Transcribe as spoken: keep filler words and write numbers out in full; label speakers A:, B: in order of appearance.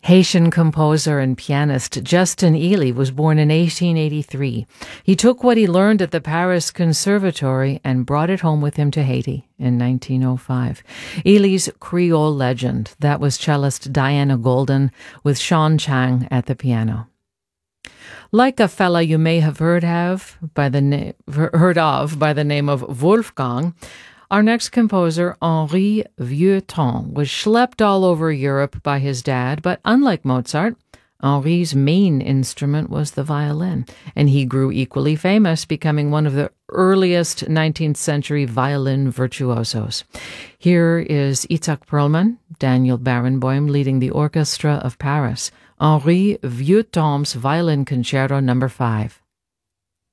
A: Haitian composer and pianist Justin Ely was born in eighteen eighty-three. He took what he learned at the Paris Conservatory and brought it home with him to Haiti in nineteen oh five. Ely's Creole legend, that was cellist Diana Golden with Sean Chang at the piano. Like a fella you may have heard have by the na- heard of by the name of Wolfgang, our next composer, Henri Vieuxtemps, was schlepped all over Europe by his dad, but unlike Mozart, Henri's main instrument was the violin, and he grew equally famous, becoming one of the earliest nineteenth century violin virtuosos. Here is Itzhak Perlman, Daniel Barenboim leading the Orchestra of Paris, Henri Vieuxtemps's Violin Concerto number five.